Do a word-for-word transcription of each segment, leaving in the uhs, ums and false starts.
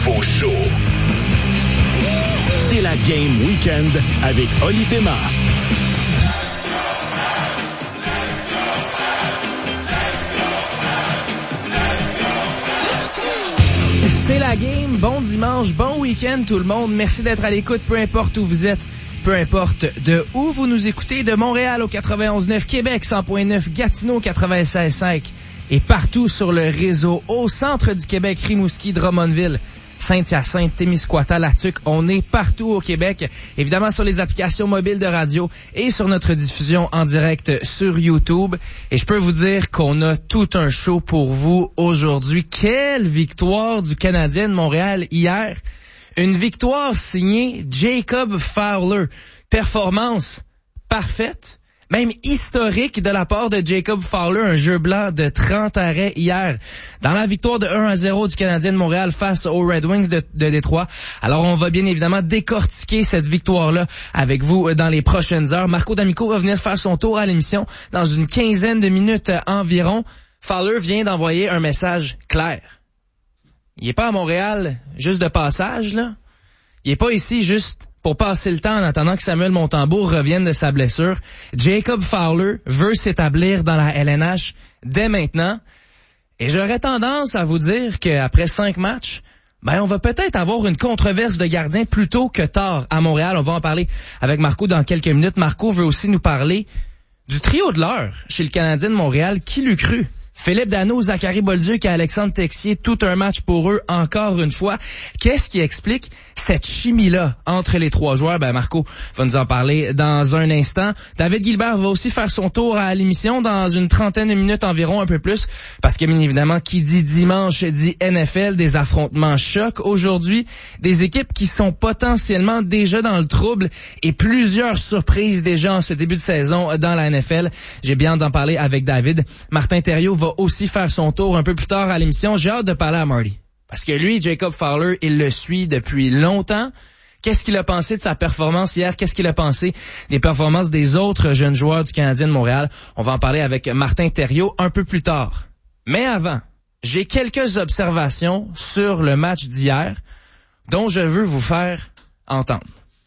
nouveau show. C'est la Game Weekend avec Oli Pema. C'est la game, bon dimanche, bon week-end tout le monde. Merci d'être à l'écoute, peu importe où vous êtes, peu importe de où vous nous écoutez, de Montréal au quatre-vingt-onze neuf, Québec cent point neuf, Gatineau quatre-vingt-seize cinq et partout sur le réseau, au centre du Québec, Rimouski, Drummondville, Saint-Hyacinthe, Témiscouata, Latuc. On est partout au Québec, évidemment sur les applications mobiles de radio et sur notre diffusion en direct sur YouTube. Et je peux vous dire qu'on a tout un show pour vous aujourd'hui. Quelle victoire du Canadien de Montréal hier. Une victoire signée Jacob Fowler. Performance parfaite, même historique de la part de Jacob Fowler, un jeu blanc de trente arrêts hier dans la victoire de un à zéro du Canadien de Montréal face aux Red Wings de, de Détroit. Alors on va bien évidemment décortiquer cette victoire-là avec vous dans les prochaines heures. Marco D'Amico va venir faire son tour à l'émission dans une quinzaine de minutes environ. Fowler vient d'envoyer un message clair. Il est pas à Montréal juste de passage, là. Il est pas ici juste pour passer le temps en attendant que Samuel Montembeault revienne de sa blessure. Jacob Fowler veut s'établir dans la L N H dès maintenant. Et j'aurais tendance à vous dire qu'après cinq matchs, ben on va peut-être avoir une controverse de gardien plus tôt que tard à Montréal. On va en parler avec Marco dans quelques minutes. Marco veut aussi nous parler du trio de l'heure chez le Canadien de Montréal. Qui l'eût cru? Philippe Danault, Zachary Bolduc et Alexandre Texier, tout un match pour eux encore une fois. Qu'est-ce qui explique cette chimie-là entre les trois joueurs? Ben Marco va nous en parler dans un instant. David Gilbert va aussi faire son tour à l'émission dans une trentaine de minutes environ, un peu plus, parce que bien évidemment, qui dit dimanche dit N F L, des affrontements chocs aujourd'hui, des équipes qui sont potentiellement déjà dans le trouble et plusieurs surprises déjà en ce début de saison dans la N F L. J'ai bien hâte d'en parler avec David. Martin Thériault va aussi faire son tour un peu plus tard à l'émission. J'ai hâte de parler à Marty. Parce que lui, Jacob Fowler, il le suit depuis longtemps. Qu'est-ce qu'il a pensé de sa performance hier? Qu'est-ce qu'il a pensé des performances des autres jeunes joueurs du Canadien de Montréal? On va en parler avec Martin Thériault un peu plus tard. Mais avant, j'ai quelques observations sur le match d'hier dont je veux vous faire entendre.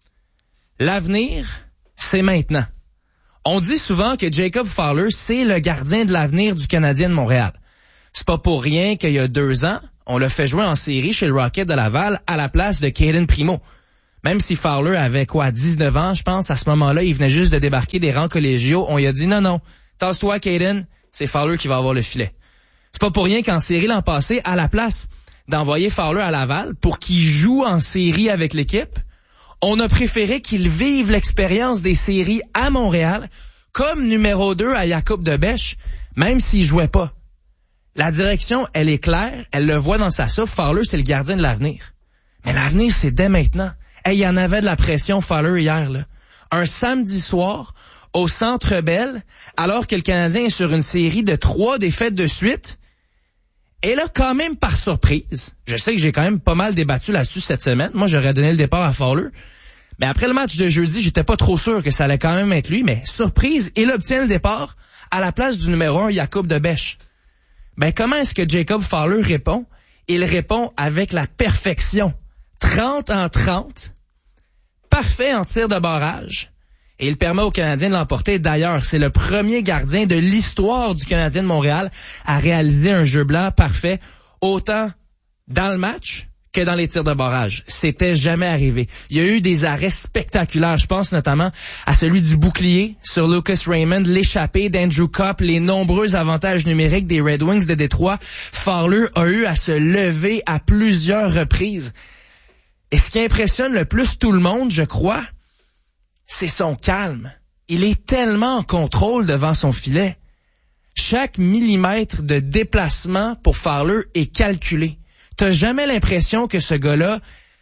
L'avenir, c'est maintenant. On dit souvent que Jacob Fowler, c'est le gardien de l'avenir du Canadien de Montréal. C'est pas pour rien qu'il y a deux ans, on l'a fait jouer en série chez le Rocket de Laval à la place de Caden Primo. Même si Fowler avait quoi, dix-neuf ans, je pense, à ce moment-là, il venait juste de débarquer des rangs collégiaux, on lui a dit non, non, tasse-toi Caden, c'est Fowler qui va avoir le filet. C'est pas pour rien qu'en série l'an passé, à la place d'envoyer Fowler à Laval pour qu'il joue en série avec l'équipe, on a préféré qu'il vive l'expérience des séries à Montréal comme numéro deux à Jakub de Bech, même s'il jouait pas. La direction, elle est claire, elle le voit dans sa souffle. Fowler, c'est le gardien de l'avenir. Mais l'avenir, c'est dès maintenant. Hey, il y en avait de la pression, Fowler, hier, là. Un samedi soir, au Centre Bell, alors que le Canadien est sur une série de trois défaites de suite. Et là, quand même, par surprise, je sais que j'ai quand même pas mal débattu là-dessus cette semaine. Moi, j'aurais donné le départ à Fowler. Mais après le match de jeudi, j'étais pas trop sûr que ça allait quand même être lui. Mais surprise, il obtient le départ à la place du numéro un, Jakub de Bech. Ben, comment est-ce que Jacob Fowler répond? Il répond avec la perfection. trente en trente. Parfait en tir de barrage. Et il permet aux Canadiens de l'emporter. D'ailleurs, c'est le premier gardien de l'histoire du Canadien de Montréal à réaliser un jeu blanc parfait, autant dans le match que dans les tirs de barrage. C'était jamais arrivé. Il y a eu des arrêts spectaculaires. Je pense notamment à celui du bouclier sur Lucas Raymond, l'échappée d'Andrew Copp, les nombreux avantages numériques des Red Wings de Détroit. Fowler a eu à se lever à plusieurs reprises. Et ce qui impressionne le plus tout le monde, je crois, c'est son calme. Il est tellement en contrôle devant son filet. Chaque millimètre de déplacement pour Fowler est calculé. T'as jamais l'impression que ce gars-là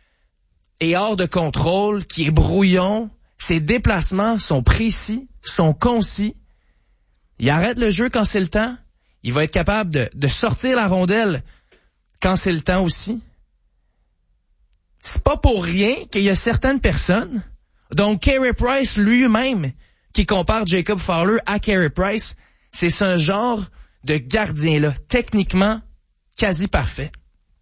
est hors de contrôle, qu'il est brouillon. Ses déplacements sont précis, sont concis. Il arrête le jeu quand c'est le temps. Il va être capable de, de sortir la rondelle quand c'est le temps aussi. C'est pas pour rien qu'il y a certaines personnes, dont Carey Price lui-même, qui compare Jacob Fowler à Carey Price. C'est ce genre de gardien-là, techniquement quasi parfait.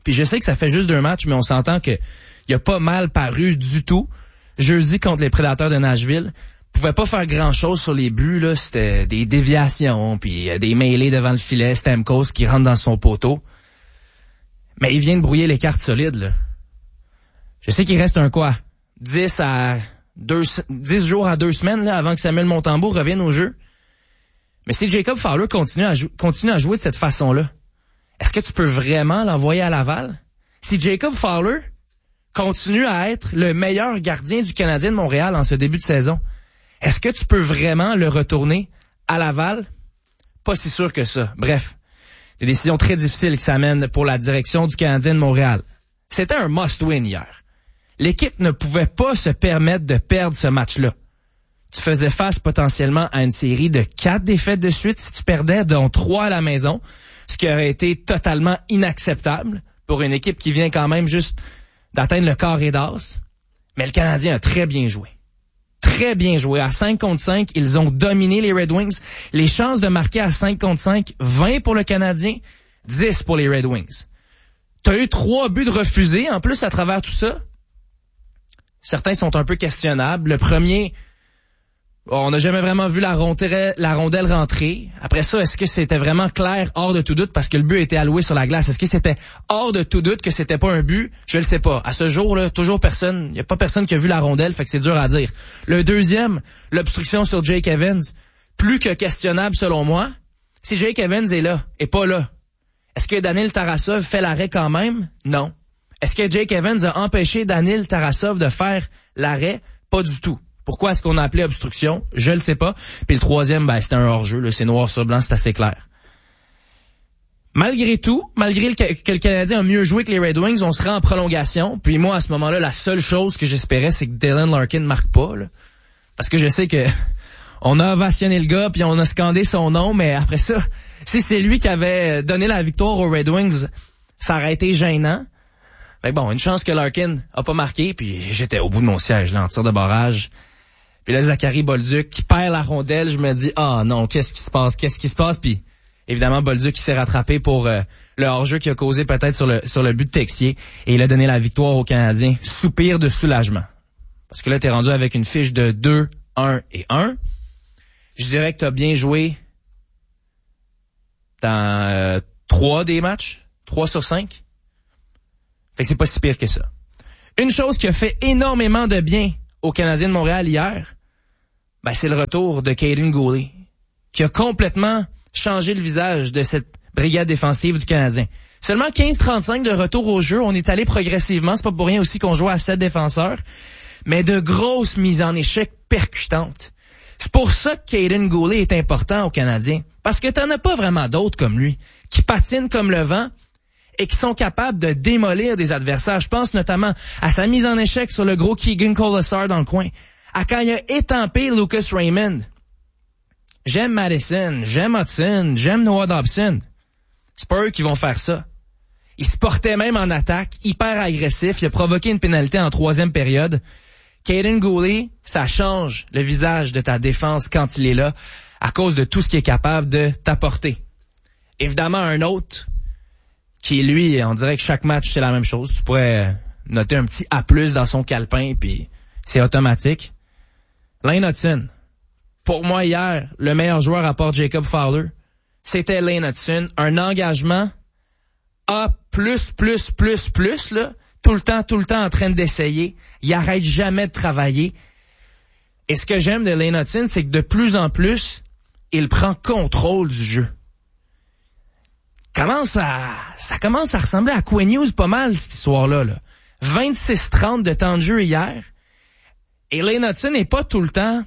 Puis je sais que ça fait juste deux matchs, mais on s'entend que il a pas mal paru du tout. Jeudi contre les Prédateurs de Nashville, pouvait pas faire grand-chose sur les buts, là. C'était des déviations, puis des mêlées devant le filet, Stamkos qui rentre dans son poteau. Mais il vient de brouiller les cartes solides, là. Je sais qu'il reste un quoi? dix à deux, dix jours à deux semaines, là, avant que Samuel Montembeault revienne au jeu. Mais si Jacob Fowler continue à, jou- continue à jouer de cette façon-là, est-ce que tu peux vraiment l'envoyer à Laval? Si Jacob Fowler continue à être le meilleur gardien du Canadien de Montréal en ce début de saison, est-ce que tu peux vraiment le retourner à Laval? Pas si sûr que ça. Bref, des décisions très difficiles qui s'amènent pour la direction du Canadien de Montréal. C'était un must-win hier. L'équipe ne pouvait pas se permettre de perdre ce match-là. Tu faisais face potentiellement à une série de quatre défaites de suite si tu perdais, dont trois à la maison, ce qui aurait été totalement inacceptable pour une équipe qui vient quand même juste d'atteindre le carré d'as. Mais le Canadien a très bien joué. Très bien joué. À cinq contre cinq, ils ont dominé les Red Wings. Les chances de marquer à cinq contre cinq, vingt pour le Canadien, dix pour les Red Wings. T'as eu trois buts de refusés, en plus, à travers tout ça. Certains sont un peu questionnables. Le premier, on n'a jamais vraiment vu la rondelle, la rondelle rentrer. Après ça, est-ce que c'était vraiment clair, hors de tout doute, parce que le but était alloué sur la glace? Est-ce que c'était hors de tout doute que c'était pas un but? Je le sais pas. À ce jour-là, toujours personne, il y a pas personne qui a vu la rondelle, fait que c'est dur à dire. Le deuxième, l'obstruction sur Jake Evans, plus que questionnable selon moi. Si Jake Evans est là, et pas là, est-ce que Daniil Tarasov fait l'arrêt quand même? Non. Est-ce que Jake Evans a empêché Daniil Tarasov de faire l'arrêt? Pas du tout. Pourquoi est-ce qu'on a appelé obstruction? Je le sais pas. Puis le troisième, ben, c'était un hors-jeu, là. C'est noir sur blanc, c'est assez clair. Malgré tout, malgré le, que le Canadien a mieux joué que les Red Wings, on se rend en prolongation. Puis moi, à ce moment-là, la seule chose que j'espérais, c'est que Dylan Larkin marque pas, là. Parce que je sais que on a ovationné le gars, puis on a scandé son nom, mais après ça, si c'est lui qui avait donné la victoire aux Red Wings, ça aurait été gênant. Fait que bon, une chance que Larkin a pas marqué, puis j'étais au bout de mon siège, là, en tir de barrage. Puis là, Zachary Bolduc qui perd la rondelle, je me dis, ah oh, non, qu'est-ce qui se passe, qu'est-ce qui se passe? Puis évidemment, Bolduc qui s'est rattrapé pour euh, le hors-jeu qui a causé peut-être sur le sur le but de Texier, et il a donné la victoire aux Canadiens. Soupir de soulagement. Parce que là, t'es rendu avec une fiche de deux, un et un. Je dirais que t'as bien joué dans euh, trois des matchs, trois sur cinq. Fait que c'est pas si pire que ça. Une chose qui a fait énormément de bien aux Canadiens de Montréal hier, ben c'est le retour de Kaiden Guhle, qui a complètement changé le visage de cette brigade défensive du Canadien. Seulement quinze trente-cinq de retour au jeu, on est allé progressivement, c'est pas pour rien aussi qu'on jouait à sept défenseurs, mais de grosses mises en échec percutantes. C'est pour ça que Kaiden Guhle est important aux Canadiens, parce que t'en as pas vraiment d'autres comme lui, qui patinent comme le vent, et qui sont capables de démolir des adversaires. Je pense notamment à sa mise en échec sur le gros Keegan Kolesar dans le coin, à quand il a étampé Lucas Raymond. J'aime Madison, j'aime Hudson, j'aime Noah Dobson. C'est pas eux qui vont faire ça. Il se portait même en attaque, hyper agressif, il a provoqué une pénalité en troisième période. Kaiden Guhle, ça change le visage de ta défense quand il est là, à cause de tout ce qu'il est capable de t'apporter. Évidemment, un autre qui, lui, on dirait que chaque match, c'est la même chose. Tu pourrais noter un petit A plus dans son calepin, puis c'est automatique. Lane Hudson. Pour moi, hier, le meilleur joueur à part Jacob Fowler, c'était Lane Hudson. Un engagement A plus, plus, plus, plus, là. Tout le temps, tout le temps en train d'essayer. Il arrête jamais de travailler. Et ce que j'aime de Lane Hudson, c'est que de plus en plus, il prend contrôle du jeu. Commence à, ça commence à ressembler à Quinn Hughes pas mal, cette histoire-là, là. vingt-six trente de temps de jeu hier. Et Lane Hudson n'est pas tout le temps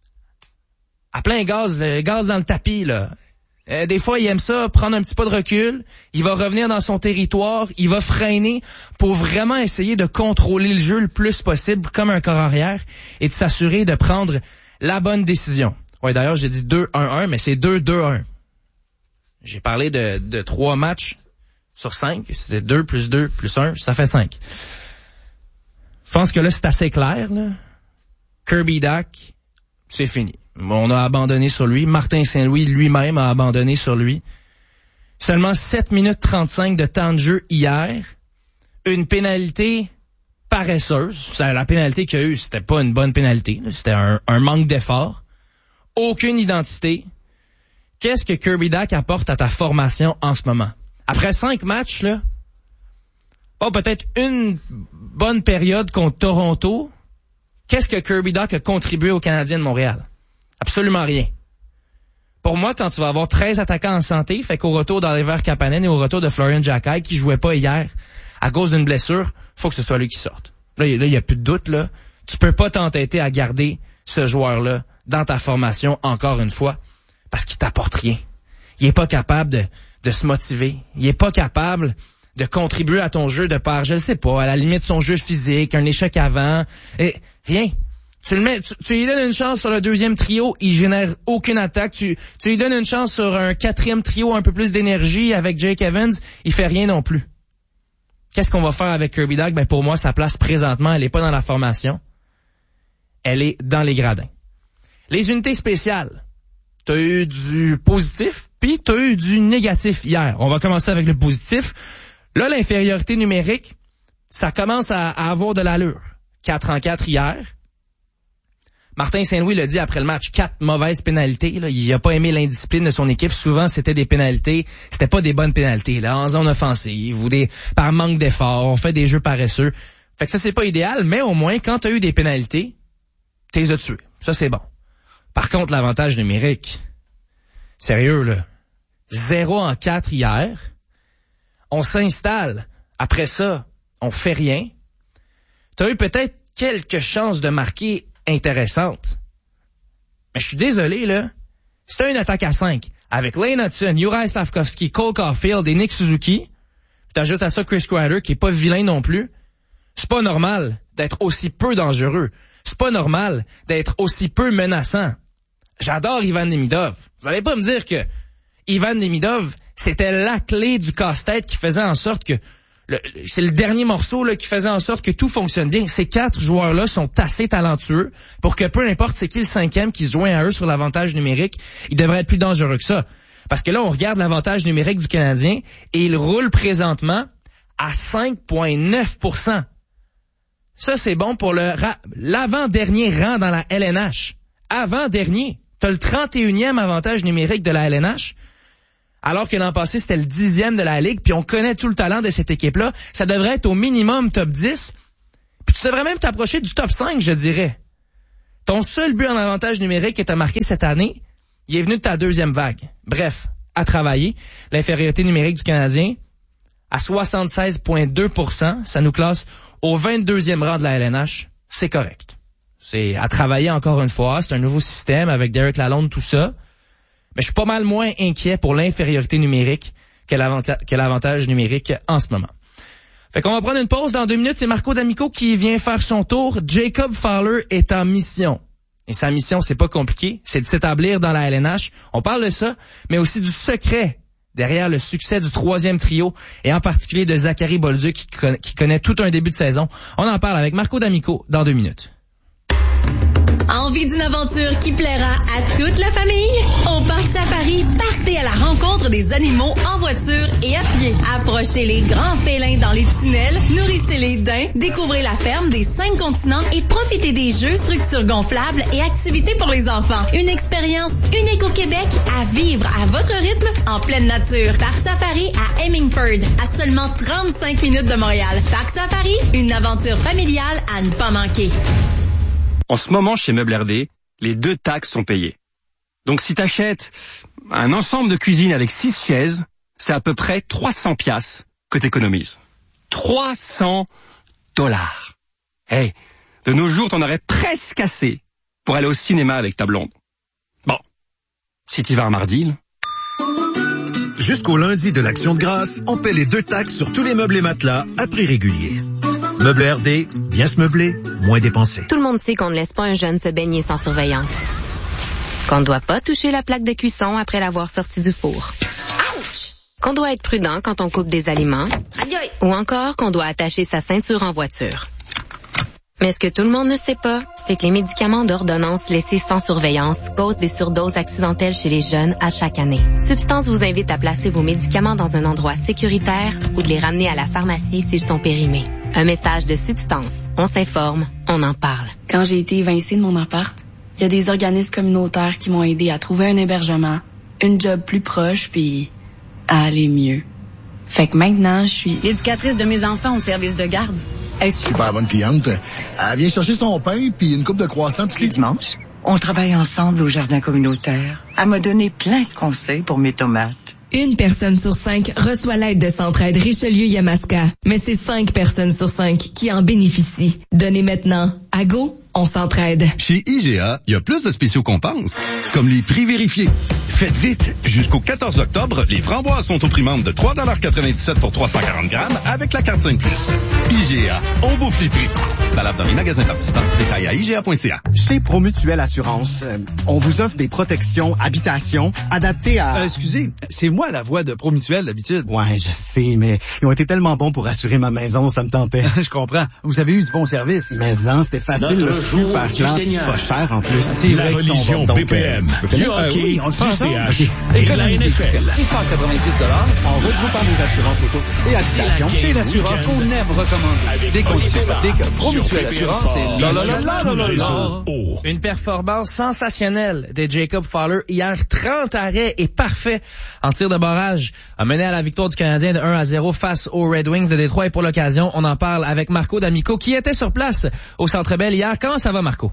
à plein gaz, le gaz dans le tapis, là. Euh, des fois, il aime ça, prendre un petit pas de recul. Il va revenir dans son territoire. Il va freiner pour vraiment essayer de contrôler le jeu le plus possible comme un corps arrière et de s'assurer de prendre la bonne décision. Ouais, d'ailleurs, j'ai dit deux un un, mais c'est deux deux un. J'ai parlé de, de trois matchs sur cinq. C'était deux plus deux plus un, ça fait cinq. Je pense que là, c'est assez clair, là. Kirby Dach, c'est fini. On a abandonné sur lui. Martin Saint-Louis lui-même a abandonné sur lui. Seulement sept minutes trente-cinq de temps de jeu hier. une pénalité paresseuse. La pénalité qu'il y a eu, c'était pas une bonne pénalité. C'était un, un manque d'effort. Aucune identité. Qu'est-ce que Kirby Dach apporte à ta formation en ce moment? Après cinq matchs, là, pas peut-être une bonne période contre Toronto, qu'est-ce que Kirby Dach a contribué aux Canadiens de Montréal? Absolument rien. Pour moi, quand tu vas avoir treize attaquants en santé, fait qu'au retour d'Oliver Kapanen et au retour de Florian Jacquet, qui jouait pas hier à cause d'une blessure, faut que ce soit lui qui sorte. Là, il y a plus de doute, là. Tu peux pas t'entêter à garder ce joueur-là dans ta formation, encore une fois, parce qu'il t'apporte rien. Il est pas capable de, de se motiver. Il est pas capable de contribuer à ton jeu de part, je le sais pas, à la limite son jeu physique, un échec avant, et rien. Tu le mets, tu, tu lui donnes une chance sur le deuxième trio, il génère aucune attaque. Tu, tu lui donnes une chance sur un quatrième trio, un peu plus d'énergie avec Jake Evans, il fait rien non plus. Qu'est-ce qu'on va faire avec Kirby Dach? Ben, pour moi, sa place présentement, elle est pas dans la formation. Elle est dans les gradins. Les unités spéciales. T'as eu du positif, puis t'as eu du négatif hier. On va commencer avec le positif. Là, l'infériorité numérique, ça commence à, à avoir de l'allure. quatre en quatre hier. Martin Saint-Louis l'a dit après le match, quatre mauvaises pénalités. Là. Il a pas aimé l'indiscipline de son équipe. Souvent, c'était des pénalités. C'était pas des bonnes pénalités, là, en zone offensive ou des par manque d'effort. On fait des jeux paresseux. Fait que ça, c'est pas idéal, mais au moins, quand t'as eu des pénalités, t'es les as tués. Ça, c'est bon. Par contre, l'avantage numérique, sérieux, là, zéro en quatre hier. On s'installe. Après ça, on fait rien. T'as eu peut-être quelques chances de marquer intéressantes. Mais je suis désolé, là. Si t'as une attaque à cinq, avec Lane Hudson, Juraj Slafkovský, Cole Caulfield et Nick Suzuki, t'ajoutes à ça Chris Kreider, qui est pas vilain non plus, c'est pas normal d'être aussi peu dangereux. C'est pas normal d'être aussi peu menaçant. J'adore Ivan Demidov. Vous allez pas me dire que Ivan Demidov, c'était la clé du casse-tête qui faisait en sorte que le, c'est le dernier morceau là, qui faisait en sorte que tout fonctionne bien. Ces quatre joueurs-là sont assez talentueux pour que peu importe c'est qui le cinquième qui se joint à eux sur l'avantage numérique, il devrait être plus dangereux que ça. Parce que là, on regarde l'avantage numérique du Canadien et il roule présentement à cinq virgule neuf pour cent. Ça, c'est bon pour le ra- l'avant-dernier rang dans la L N H. Avant-dernier. T'as le trente et unième avantage numérique de la L N H, alors que l'an passé, c'était le dixième de la Ligue, puis on connaît tout le talent de cette équipe-là. Ça devrait être au minimum top dix, puis tu devrais même t'approcher du top cinq, je dirais. Ton seul but en avantage numérique que t'as marqué cette année, il est venu de ta deuxième vague. Bref, à travailler. L'infériorité numérique du Canadien, à soixante-seize virgule deux pour cent, ça nous classe au vingt-deuxième rang de la L N H. C'est correct. C'est à travailler encore une fois. C'est un nouveau système avec Derek Lalonde, tout ça. Mais je suis pas mal moins inquiet pour l'infériorité numérique que, l'avanta- que l'avantage numérique en ce moment. Fait qu'on va prendre une pause. Dans deux minutes, c'est Marco D'Amico qui vient faire son tour. Jacob Fowler est en mission. Et sa mission, c'est pas compliqué. C'est de s'établir dans la L N H. On parle de ça, mais aussi du secret derrière le succès du troisième trio et en particulier de Zachary Bolduc qui, con- qui connaît tout un début de saison. On en parle avec Marco D'Amico dans deux minutes. Envie d'une aventure qui plaira à toute la famille? Au Parc Safari, partez à la rencontre des animaux en voiture et à pied. Approchez les grands félins dans les tunnels, nourrissez les daims, découvrez la ferme des cinq continents et profitez des jeux, structures gonflables et activités pour les enfants. Une expérience unique au Québec à vivre à votre rythme en pleine nature. Parc Safari à Hemingford, à seulement trente-cinq minutes de Montréal. Parc Safari, une aventure familiale à ne pas manquer. En ce moment, chez Meubles R D, les deux taxes sont payées. Donc si t'achètes un ensemble de cuisine avec six chaises, c'est à peu près trois cents piastres que t'économises. trois cents dollars. Hey, de nos jours, t'en aurais presque assez pour aller au cinéma avec ta blonde. Bon, si t'y vas un mardi, là. Jusqu'au lundi de l'Action de grâce, on paie les deux taxes sur tous les meubles et matelas à prix régulier. Meubles R D, bien se meubler, moins dépenser. Tout le monde sait qu'on ne laisse pas un jeune se baigner sans surveillance. Qu'on ne doit pas toucher la plaque de cuisson après l'avoir sorti du four. Ouch! Qu'on doit être prudent quand on coupe des aliments. Aïe aïe! Ou encore qu'on doit attacher sa ceinture en voiture. Mais ce que tout le monde ne sait pas, c'est que les médicaments d'ordonnance laissés sans surveillance causent des surdoses accidentelles chez les jeunes à chaque année. Substance vous invite à placer vos médicaments dans un endroit sécuritaire ou de les ramener à la pharmacie s'ils sont périmés. Un message de Substance. On s'informe, on en parle. Quand j'ai été évincée de mon appart, il y a des organismes communautaires qui m'ont aidé à trouver un hébergement, une job plus proche, puis à aller mieux. Fait que maintenant, je suis l'éducatrice de mes enfants au service de garde. Elle est super bonne cliente. Elle vient chercher son pain puis une coupe de croissants tous les dimanches. On travaille ensemble au jardin communautaire. Elle m'a donné plein de conseils pour mes tomates. Une personne sur cinq reçoit l'aide de Centraide Richelieu-Yamaska, mais c'est cinq personnes sur cinq qui en bénéficient. Donnez maintenant. À Go, on s'entraide. Chez I G A, il y a plus de spéciaux qu'on pense, comme les prix vérifiés. Faites vite! Jusqu'au quatorze octobre, les framboises sont au prix membre de trois quatre-vingt-dix-sept pour trois cent quarante grammes avec la carte cinq plus. I G A, on bouffe les prix. Valable dans les magasins participants. Détails à I G A point C A. Chez Promutuelle Assurance, euh, on vous offre des protections habitation adaptées à... Euh, excusez, c'est moi la voix de Promutuelle d'habitude. Ouais, je sais, mais ils ont été tellement bons pour assurer ma maison, ça me tentait. Je comprends. Vous avez eu du bon service. Mais non, c'était facile, le super plan, pas cher en plus. C'est la vrai religion bon, B P M, euh, du hockey, oui, on le fait C H okay. et la N F L. six cent quatre-vingt-dix dollars en regroupant nos assurances auto et habitation chez l'assureur qu'on aime recommander. Des conditions s'appliquent. Promutuelle Assurance, c'est là, là, là, là, là, là, là. Une performance sensationnelle de Jacob Fowler hier. trente arrêts et parfait en tir de barrage. A mené à la victoire du Canadien de un à zéro face aux Red Wings de Détroit. Et pour l'occasion, on en parle avec Marco D'Amico qui était sur place au Centre Bell hier. Comment ça va, Marco?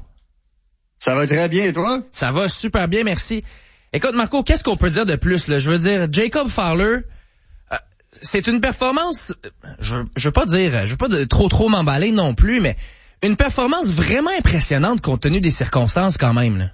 Ça va très bien, et toi? Ça va super bien, merci. Écoute, Marco, qu'est-ce qu'on peut dire de plus, là? Je veux dire, Jacob Fowler, euh, c'est une performance, je, je veux pas dire, je veux pas de, trop trop m'emballer non plus, mais une performance vraiment impressionnante compte tenu des circonstances quand même, là.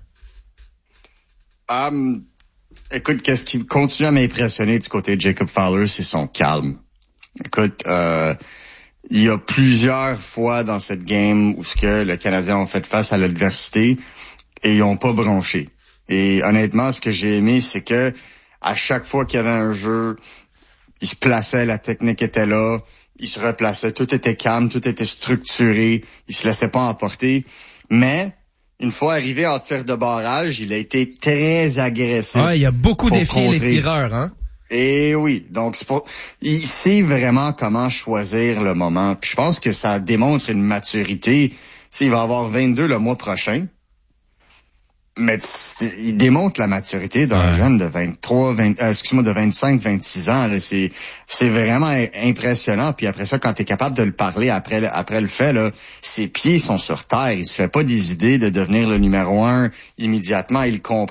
Um, écoute, qu'est-ce qui continue à m'impressionner du côté de Jacob Fowler, c'est son calme. Écoute, euh, il y a plusieurs fois dans cette game où ce que le Canadien a fait face à l'adversité et ils ont pas bronché. Et honnêtement, ce que j'ai aimé, c'est que à chaque fois qu'il y avait un jeu, il se plaçait, la technique était là, il se replaçait, tout était calme, tout était structuré, il se laissait pas emporter. Mais une fois arrivé en tir de barrage, il a été très agressif. Ouais, il y a beaucoup défié les tireurs, hein. Et oui, donc c'est pour, il sait vraiment comment choisir le moment. Puis je pense que ça démontre une maturité. S'il va avoir vingt-deux le mois prochain, mais il démontre la maturité d'un ouais. jeune de vingt-trois, vingt, euh, excuse-moi, de vingt-cinq, vingt-six ans. Là, c'est, c'est vraiment impressionnant. Puis après ça, quand t'es capable de le parler après, après le fait, là, ses pieds sont sur terre. Il se fait pas des idées de devenir le numéro un immédiatement. Il comprend